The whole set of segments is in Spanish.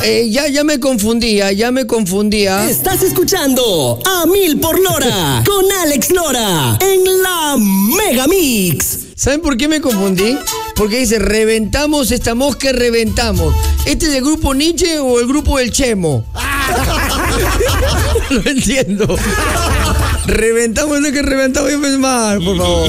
Ya me confundía. Estás escuchando A Mil por Lora con Alex Lora en la Mega Mix. ¿Saben por qué me confundí? Porque dice, reventamos esta mosca, reventamos. ¿Este es del grupo Nietzsche o el grupo del Chemo? No entiendo. Reventamos lo que reventamos y pues mal, por favor.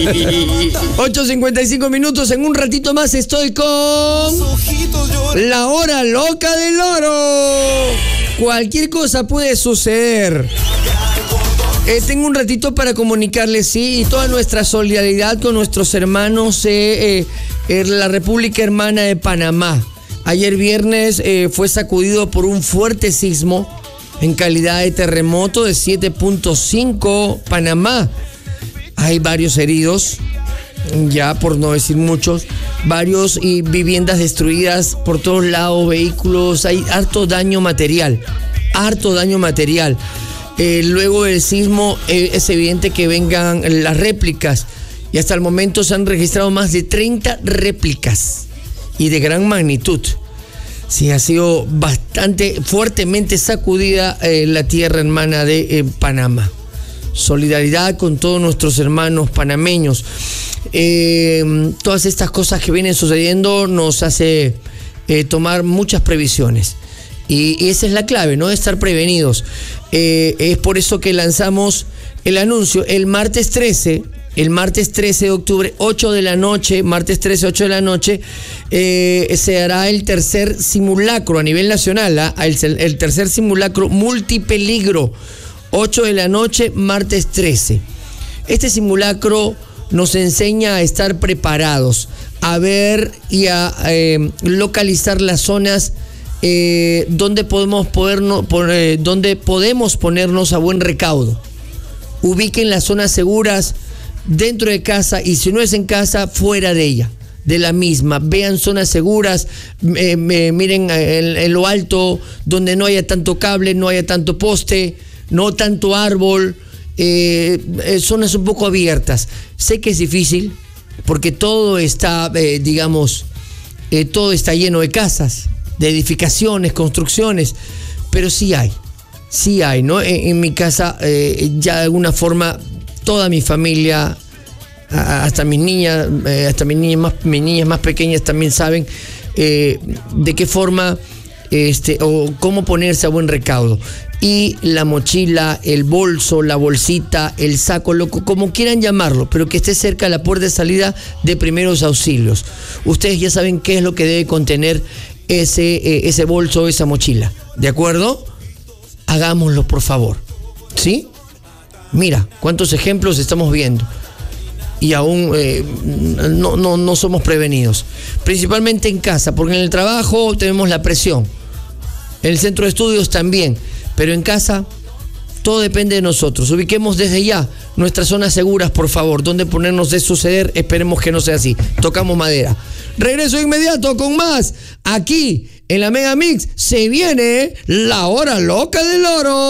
8:55 minutos. En un ratito más estoy con la hora loca del loro. Cualquier cosa puede suceder. Tengo un ratito para comunicarles, sí, y toda nuestra solidaridad con nuestros hermanos en la República Hermana de Panamá. Ayer viernes fue sacudido por un fuerte sismo en calidad de terremoto de 7.5 Panamá. Hay varios heridos, ya por no decir muchos, varios y viviendas destruidas por todos lados, vehículos, hay harto daño material. Luego del sismo es evidente que vengan las réplicas y hasta el momento se han registrado más de 30 réplicas y de gran magnitud. Sí, ha sido bastante fuertemente sacudida la tierra hermana de Panamá. Solidaridad con todos nuestros hermanos panameños. Todas estas cosas que vienen sucediendo nos hace tomar muchas previsiones. Y esa es la clave, ¿no? Estar prevenidos. Es por eso que lanzamos el anuncio el martes 13 de octubre, 8 de la noche, martes 13, 8 de la noche, se hará el tercer simulacro a nivel nacional, el tercer simulacro multipeligro, 8 de la noche, martes 13. Este simulacro nos enseña a estar preparados, a ver y a localizar las zonas donde podemos ponernos a buen recaudo. Ubiquen las zonas seguras dentro de casa y si no es en casa, fuera de ella, de la misma. Vean zonas seguras, miren en lo alto, donde no haya tanto cable, no haya tanto poste, no tanto árbol, zonas un poco abiertas. Sé que es difícil porque todo está, todo está lleno de casas, de edificaciones, construcciones, pero sí hay, ¿no? En mi casa ya de alguna forma toda mi familia, hasta mis niñas más pequeñas también saben de qué forma o cómo ponerse a buen recaudo. Y la mochila, el bolso, la bolsita, el saco, como quieran llamarlo, pero que esté cerca de la puerta de salida de primeros auxilios. Ustedes ya saben qué es lo que debe contener ese bolso o esa mochila, ¿de acuerdo? Hagámoslo, por favor, ¿sí? Mira, cuántos ejemplos estamos viendo y aún no somos prevenidos, principalmente en casa, porque en el trabajo tenemos la presión, en el centro de estudios también, pero en casa todo depende de nosotros. Ubiquemos desde ya nuestras zonas seguras, por favor, donde ponernos de suceder. Esperemos que no sea así. Tocamos madera. Regreso inmediato con más. Aquí en la Mega Mix se viene la hora loca del loro.